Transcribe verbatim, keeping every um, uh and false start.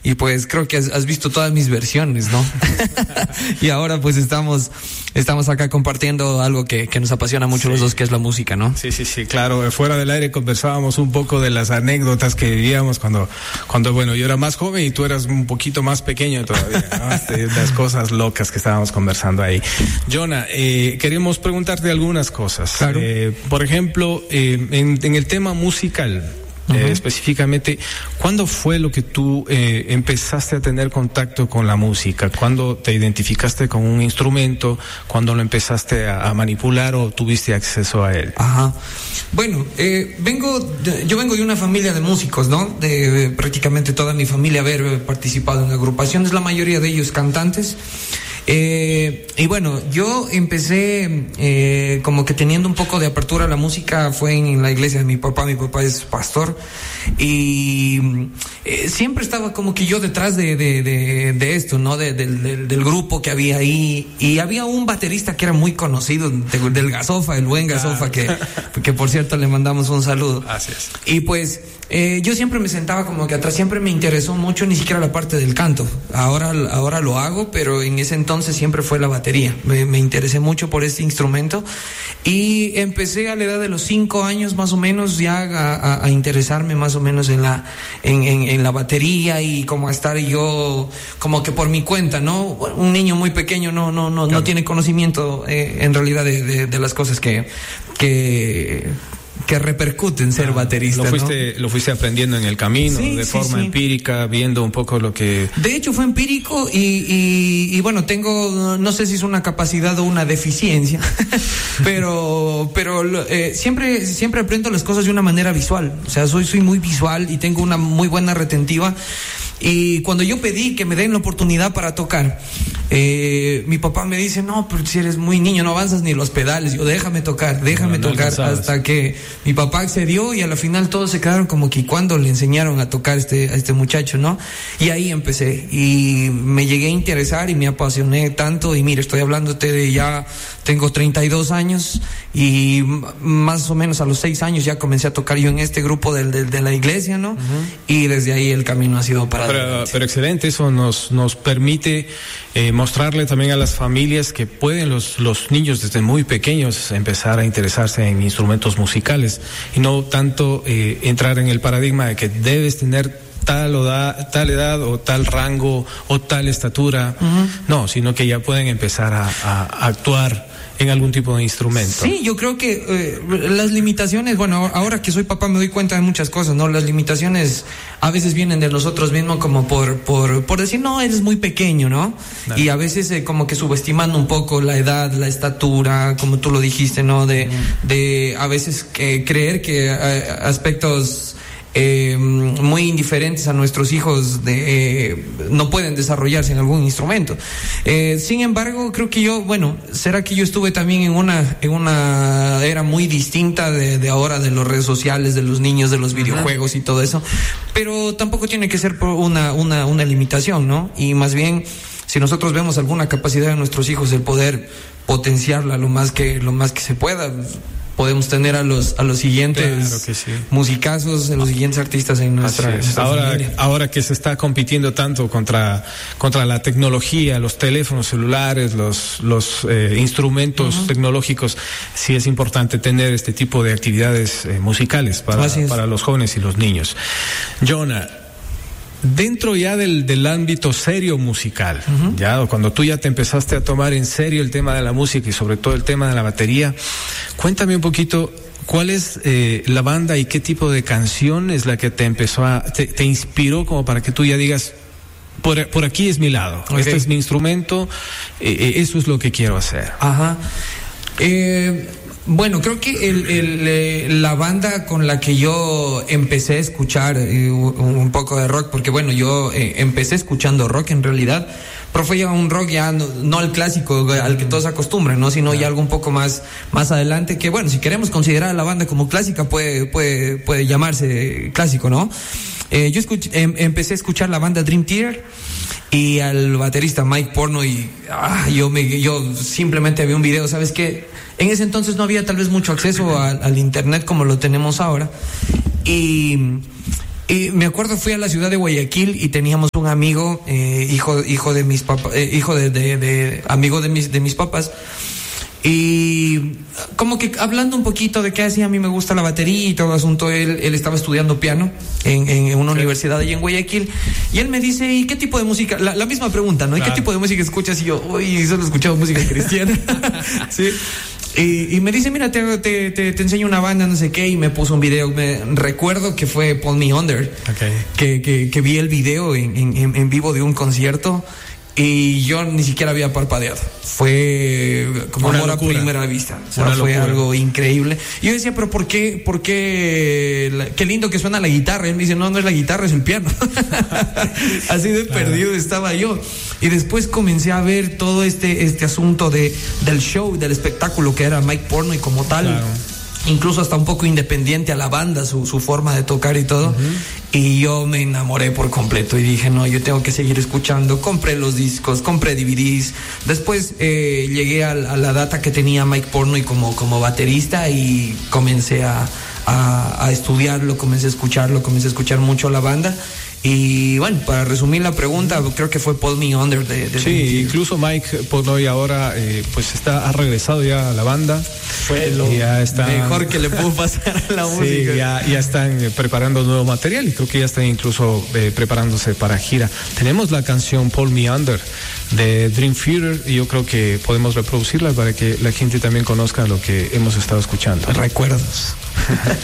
y pues creo que has, has visto todas mis versiones, ¿no? Y ahora pues estamos estamos acá compartiendo algo que, que nos apasiona mucho, sí, los dos, que es la música, ¿no? Sí, sí, sí, claro. Fuera del aire conversábamos un poco de las anécdotas que vivíamos cuando, cuando bueno, yo era más joven y tú eras un poquito más pequeño todavía, ¿no? De las cosas locas que estábamos conversando ahí. Jonah, eh, queremos preguntarte algunas cosas. Claro. Eh, por ejemplo, eh, en, en el tema musical, Uh-huh. Eh, específicamente, ¿cuándo fue lo que tú eh, empezaste a tener contacto con la música? ¿Cuándo te identificaste con un instrumento? ¿Cuándo lo empezaste a, a manipular o tuviste acceso a él? Ajá. Bueno, eh, vengo de, yo vengo de una familia de músicos, ¿no? De, de prácticamente toda mi familia haber participado en agrupaciones, la mayoría de ellos cantantes. Eh, y bueno, yo empecé eh, como que teniendo un poco de apertura a la música fue en la iglesia de mi papá. Mi papá es pastor y eh, siempre estaba como que yo detrás de, de, de, de esto, ¿no? De, de, de, del grupo que había ahí, y había un baterista que era muy conocido, de, del Gasofa, el buen Gasofa, que, que por cierto le mandamos un saludo. Así es. Y pues eh, yo siempre me sentaba como que atrás, siempre me interesó mucho, ni siquiera la parte del canto. Ahora, ahora lo hago, pero en ese entonces siempre fue la batería. Me, me interesé mucho por este instrumento y empecé a la edad de los cinco años más o menos ya a, a, a interesarme más o menos en la en, en, en la batería, y como a estar yo como que por mi cuenta, ¿no? Un niño muy pequeño no no no, claro. no tiene conocimiento eh, en realidad de, de, de las cosas que que que repercuten ser ah, baterista, lo fuiste, ¿no? Lo fuiste aprendiendo en el camino, sí, de sí, forma sí. empírica, viendo un poco lo que... De hecho fue empírico y, y, y bueno, tengo, no sé si es una capacidad o una deficiencia, pero pero eh, siempre siempre aprendo las cosas de una manera visual. O sea, soy, soy muy visual y tengo una muy buena retentiva. Y cuando yo pedí que me den la oportunidad para tocar, eh, mi papá me dice, no, pero si eres muy niño, no avanzas ni los pedales. Yo, déjame tocar, déjame no, no tocar, hasta que mi papá accedió, y a la final todos se quedaron como que cuando le enseñaron a tocar este, a este muchacho, ¿no? Y ahí empecé, y me llegué a interesar y me apasioné tanto, y mire, estoy hablándote de ya, tengo treinta y dos años, y más o menos a los seis años ya comencé a tocar yo en este grupo de, de, de la iglesia, ¿no? Uh-huh. Y desde ahí el camino ha sido para Pero, pero excelente, eso nos nos permite eh, mostrarle también a las familias que pueden los los niños desde muy pequeños empezar a interesarse en instrumentos musicales, y no tanto eh, entrar en el paradigma de que debes tener tal o da, tal edad o tal rango o tal estatura, uh-huh. no, sino que ya pueden empezar a, a, a actuar en algún tipo de instrumento. Sí, yo creo que eh, las limitaciones, bueno, ahora que soy papá me doy cuenta de muchas cosas, ¿no? Las limitaciones a veces vienen de nosotros mismos, como por por por decir, no, eres muy pequeño, ¿no? Claro. Y a veces eh, como que subestimando un poco la edad, la estatura, como tú lo dijiste, ¿no? De, mm. de a veces que creer que eh, aspectos Eh, muy indiferentes a nuestros hijos de, eh, no pueden desarrollarse en algún instrumento. Eh, sin embargo, creo que yo, bueno, será que yo estuve también en una en una era muy distinta de, de ahora, de las redes sociales, de los niños, de los videojuegos y todo eso, pero tampoco tiene que ser por una una una limitación, ¿no? Y más bien, si nosotros vemos alguna capacidad de nuestros hijos, el poder potenciarla lo más que lo más que se pueda, podemos tener a los a los siguientes claro que sí. musicazos, a los siguientes artistas en nuestra, es. nuestra ahora familia. Ahora que se está compitiendo tanto contra contra la tecnología, los teléfonos celulares, los los eh, instrumentos uh-huh. tecnológicos, sí es importante tener este tipo de actividades eh, musicales para para los jóvenes y los niños. Jonah, dentro ya del, del ámbito serio musical, uh-huh. ya cuando tú ya te empezaste a tomar en serio el tema de la música y sobre todo el tema de la batería, cuéntame un poquito cuál es eh, la banda y qué tipo de canción es la que te empezó a, te, te inspiró como para que tú ya digas, por, por aquí es mi lado, okay. este es mi instrumento, eh, eso es lo que quiero hacer. Ajá. Eh... Bueno, creo que el, el, eh, la banda con la que yo empecé a escuchar eh, un, un poco de rock, porque bueno, yo eh, empecé escuchando rock en realidad, pero fue ya un rock ya no, no el clásico al que todos acostumbran, ¿no? Sino ya algo un poco más, más adelante, que bueno, si queremos considerar a la banda como clásica, puede, puede, puede llamarse clásico, ¿no? Eh, yo escuché, em, empecé a escuchar la banda Dream Theater y al baterista Mike Portnoy, ah, yo me, yo simplemente vi un video, ¿sabes qué? En ese entonces no había tal vez mucho acceso a, al internet como lo tenemos ahora, y Y me acuerdo, fui a la ciudad de Guayaquil y teníamos un amigo, eh, hijo, hijo de mis papás, eh, hijo de, de, de, amigo de mis, de mis papás. Y como que hablando un poquito de qué hacía, a mí me gusta la batería y todo asunto, él, él estaba estudiando piano en, en una sí. universidad allí en Guayaquil, y él me dice, ¿y qué tipo de música? La, la misma pregunta, ¿no? ¿Y claro. qué tipo de música escuchas? Y yo, uy, solo he escuchado música cristiana. Sí. Y, y me dice, mira, te, te, te, te enseño una banda, no sé qué, y me puso un video. Me recuerdo que fue Pull Me Under, okay. que, que, que vi el video en, en, en vivo de un concierto, y yo ni siquiera había parpadeado. Fue como una amor locura. A primera vista. O sea, fue locura. Algo increíble. Y yo decía, pero ¿por qué? ¿Por qué? La, qué lindo que suena la guitarra. Y él me dice, no, no es la guitarra, es el piano. Así de claro. perdido estaba yo. Y después comencé a ver todo este, este asunto de, del show, del espectáculo que era Mike Portnoy como tal. Claro. Incluso hasta un poco independiente a la banda, su, su forma de tocar y todo. Uh-huh. Y yo me enamoré por completo y dije, no, yo tengo que seguir escuchando. Compré los discos, compré D V Ds. Después eh, llegué a, a la data que tenía Mike Portnoy como, como baterista, y comencé a, a, a estudiarlo, comencé a escucharlo, comencé a escuchar mucho la banda. Y bueno, para resumir la pregunta, creo que fue Pull Me Under de, de sí, incluso Mike Portnoy ahora eh, pues está ha regresado ya a la banda. Fue lo ya está, mejor que le pudo pasar a la música. Sí, ya, ya están eh, preparando nuevo material, y creo que ya están incluso eh, preparándose para gira. Tenemos la canción Pull Me Under de Dream Theater, y yo creo que podemos reproducirla para que la gente también conozca lo que hemos estado escuchando. Recuerdos.